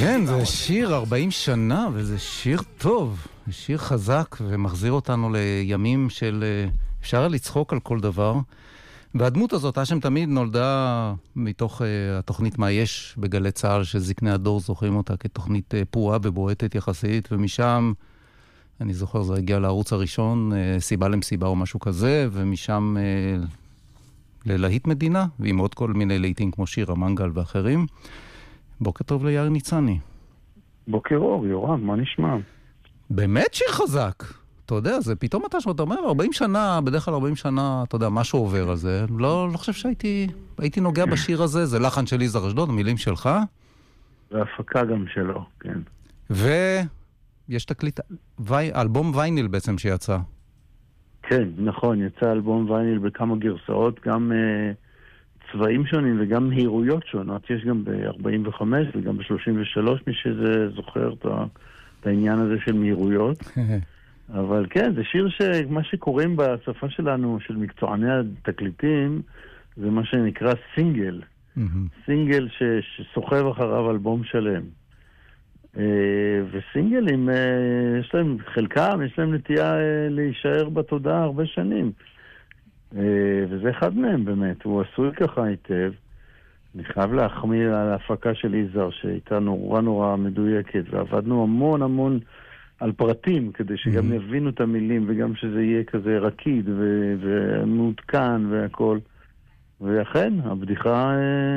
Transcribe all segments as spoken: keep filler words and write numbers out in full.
כן, זה שיר ארבעים שנה, וזה שיר טוב, שיר חזק, ומחזיר אותנו לימים של אפשר לצחוק על כל דבר. והדמות הזאת, אשם תמיד נולדה מתוך uh, התוכנית מה יש בגלי צהל, שזקני הדור זוכרים אותה כתוכנית uh, פרועה ובועטת יחסית, ומשם, אני זוכר, זה הגיע לערוץ הראשון, uh, סיבה למסיבה או משהו כזה, ומשם uh, ללהיט מדינה, ועם עוד כל מיני להיטים כמו שיר המנגל ואחרים. בוקר טוב ליאיר ניצני. בוקר אור, יורם, מה נשמע? באמת שיר חזק. אתה יודע, זה פתאום אתה שאתה אומר, ארבעים שנה, בדרך כלל ארבעים שנה, אתה יודע, משהו עובר על זה. לא, לא חושב שהייתי הייתי נוגע בשיר הזה, זה לחן של יזהר אשדוד, מילים שלך. והפקה גם שלו, כן. ויש תקליט, וי, אלבום וייניל בעצם שיצא. כן, נכון, יצא אלבום וייניל בכמה גרסאות, גם uh, צבעים שונים וגם מהירויות שונות. יש גם ב-ארבעים וחמש וגם ב-שלושים ושלוש, מי שזה זוכר את, ה, את העניין הזה של מהירויות. אבל כן, זה שיר שמה שקוראים בשפה שלנו, של מקצועני התקליטים, זה מה שנקרא סינגל. Mm-hmm. סינגל ש, שסוחב אחריו אלבום שלם. אה, וסינגלים, אה, יש להם, חלקם, יש להם נטייה אה, להישאר בתודעה הרבה שנים. אה, וזה אחד מהם באמת, הוא עשוי ככה היטב. אני חייב להחמיר על ההפקה של יזהר, שהייתה נורא נורא מדויקת, ועבדנו המון המון על פרטים, כדי שגם יבינו את המילים, וגם שזה יהיה כזה רקיד, ו- ומעודכן והכל. ואכן, הבדיחה,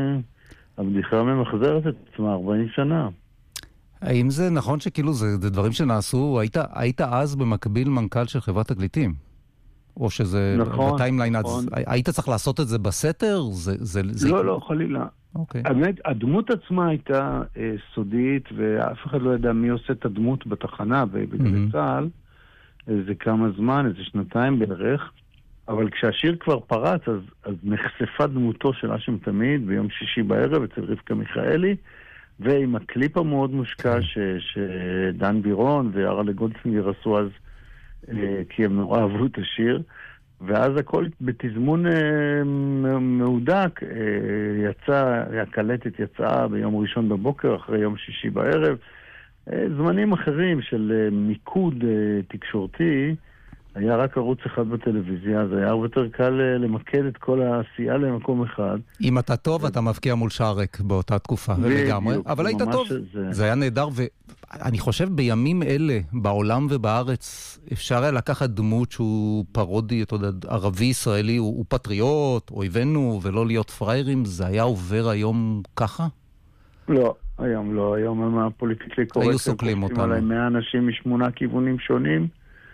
הבדיחה ממחזרת את עצמה ארבעים שנה. האם זה נכון שכאילו זה, זה דברים שנעשו, היית, היית אז במקביל מנכ"ל של חברת תקליטים? או שזה נכון, בטיימליין, נכון. היית צריך לעשות את זה בסתר? זה, זה, זה... לא, לא, חלילה. אוקיי. האמת, הדמות עצמה הייתה אה, סודית, ואף אחד לא ידע מי עושה את הדמות בתחנה, בגלי צהל, איזה כמה זמן, איזה שנתיים בערך, אבל כשהשיר כבר פרץ, אז, אז נחשפה דמותו של אשם תמיד, ביום שישי בערב, אצל רבקה מיכאלי, ועם הקליפ המאוד מושקע, ש, שדן בירון וארלה גולדסינגר עשו אז, אה, כי הם נורא אהבו את השיר, ואז הכל בתזמון אה, מהודק, אה, יצא, הקלטת יצאה ביום ראשון בבוקר, אחרי יום שישי בערב, אה, זמנים אחרים של אה, מיקוד אה, תקשורתי, היה רק ערוץ אחד בטלוויזיה, אז היה הרבה יותר קל אה, למקד את כל העשייה למקום אחד. אם אתה טוב, אתה מבקיע מול שערק באותה תקופה, לגמרי. אבל היית טוב, זה... זה היה נהדר, ואני חושב בימים אלה, בעולם ובארץ, אפשר היה לקחת דמות שהוא פרודי, אתה יודע, ערבי-ישראלי, הוא, הוא פטריוט, אויבנו, ולא להיות פריירים, זה היה עובר היום ככה? לא, היום לא, היום הם הפוליטיקלי קורקט. היו סוקלים אותנו. עליי מאה אנשים משמונה כיוונים שונים,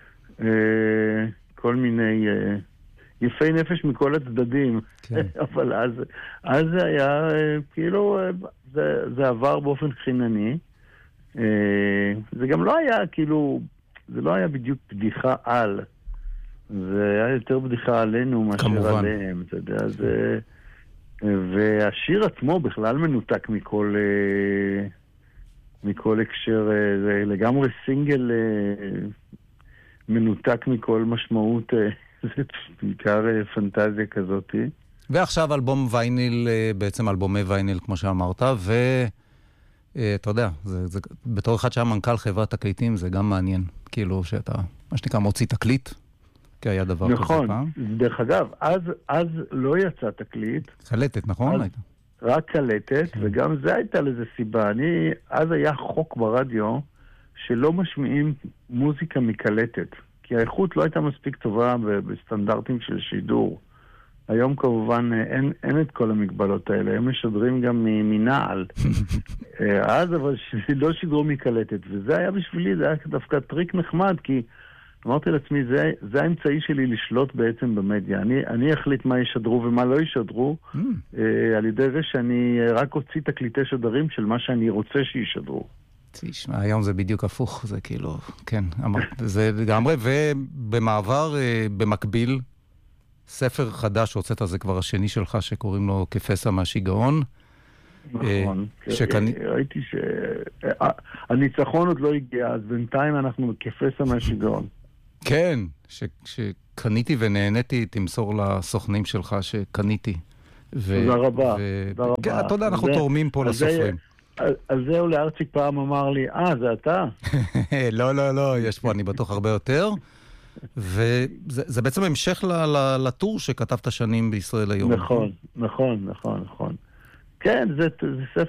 כל מיני יפי נפש מכל הצדדים, כן. אבל אז, אז זה היה כאילו, זה, זה עבר באופן חינני, זה גם לא היה כאילו, זה לא היה בדיוק בדיחה על, זה היה יותר בדיחה עלינו מאשר כמובן. עליהם, אתה יודע, זה, והשיר עצמו בכלל מנותק מכל, מכל הקשר, זה לגמרי סינגל מנותק מכל משמעות, זה בעיקר פנטזיה כזאת. ועכשיו אלבום וייניל, בעצם אלבומי וייניל, כמו שאמרת, ואתה יודע, זה, זה, בתור אחד שהיה מנכ"ל חברת תקליטים, זה גם מעניין, כאילו שאתה, מה שנקרא, מוציא תקליט, כי היה דבר נכון, כזה פעם. נכון, דרך אגב, אז, אז לא יצא תקליט. קלטת, נכון? אז, רק קלטת, כן. וגם זה הייתה לזה סיבה. אני, אז היה חוק ברדיו, שלא משמיעים מוזיקה מקלטת, כי האיכות לא הייתה מספיק טובה בסטנדרטים של שידור. היום כמובן אין, אין את כל המגבלות האלה, הם משדרים גם מנעל. אז אבל לא שידרו מקלטת, וזה היה בשבילי, זה היה דווקא טריק נחמד, כי אמרתי לעצמי, זה, זה האמצעי שלי לשלוט בעצם במדיה. אני, אני אחליט מה ישדרו ומה לא ישדרו, mm. אה, על ידי זה שאני רק הוציא תקליטי שדרים של מה שאני רוצה שישדרו. תשמע, היום זה בדיוק הפוך, זה כאילו, כן, זה לגמרי, ובמעבר, במקביל, ספר חדש שהוצאת, זה כבר השני שלך, שקוראים לו כפסע מהשיגעון. נכון, ראיתי שהניצחון עוד לא הגיע, אז בינתיים אנחנו כפסע מהשיגעון. כן, שקניתי ונהניתי, תמסור לסוכנים שלך שקניתי. תודה רבה. אתה יודע, אנחנו תורמים פה לסופרים. על זה אולי ארצ'יק פעם אמר לי, אה, זה אתה? לא, לא, לא, יש פה, אני בטוח הרבה יותר. וזה בעצם המשך לטור שכתבת שנים בישראל היום. נכון, נכון, נכון, נכון. כן, זה ספר